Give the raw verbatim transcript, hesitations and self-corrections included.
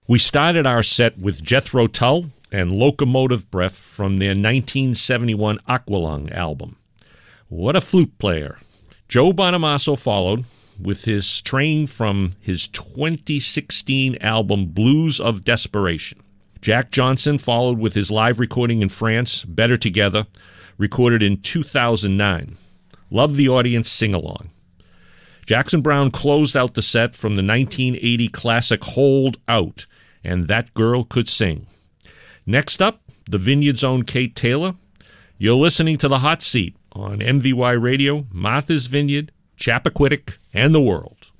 We started our set with Jethro Tull and Locomotive Breath from their nineteen seventy-one Aqualung album. What a flute player. Joe Bonamassa followed with his train from his twenty sixteen album Blues of Desperation. Jack Johnson followed with his live recording in France, Better Together, recorded in two thousand nine. Love the audience sing-along. Jackson Browne closed out the set from the nineteen eighty classic Hold Out, and That Girl Could Sing. Next up, the Vineyard's own Kate Taylor. You're listening to The Hot Seat on M V Y Radio, Martha's Vineyard, Chappaquiddick, and the world.